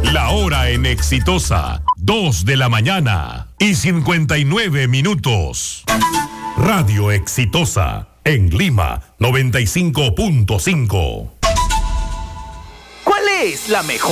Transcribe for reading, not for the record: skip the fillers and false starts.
La hora en Exitosa, 2 de la mañana y 59 minutos. Radio Exitosa, en Lima, 95.5. ¿Cuál es la mejor